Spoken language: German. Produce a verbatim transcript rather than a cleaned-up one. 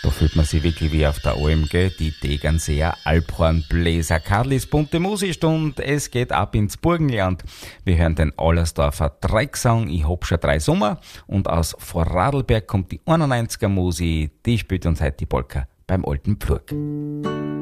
Da fühlt man sich wirklich wie auf der Alm, gell? Die Tegernseer Alphornbläser. Karlis bunte Musikstunde, es geht ab ins Burgenland. Wir hören den Allersdorfer Drecksang, ich hab schon drei Sommer. Und aus Vorarlberg kommt die einundneunziger Musi, die spielt uns heute die Polka beim alten Pflug.